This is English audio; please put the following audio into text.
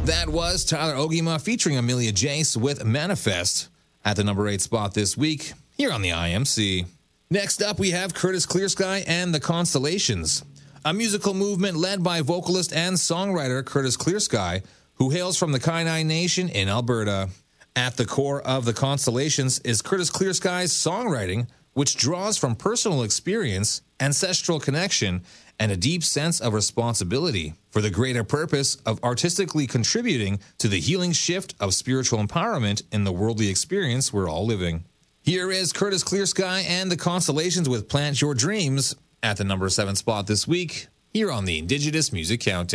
That was Tyler Ogima featuring Amelia Jace with Manifest at the number 8 spot this week here on the IMC. Next up, we have Curtis Clearsky and the Constellations, a musical movement led by vocalist and songwriter Curtis Clearsky, who hails from the Kainai Nation in Alberta. At the core of the Constellations is Curtis Clearsky's songwriting, which draws from personal experience, ancestral connection, and a deep sense of responsibility for the greater purpose of artistically contributing to the healing shift of spiritual empowerment in the worldly experience we're all living. Here is Curtis Clearsky and the Constellations with Plant Your Dreams at the number 7 spot this week here on the Indigenous Music Countdown.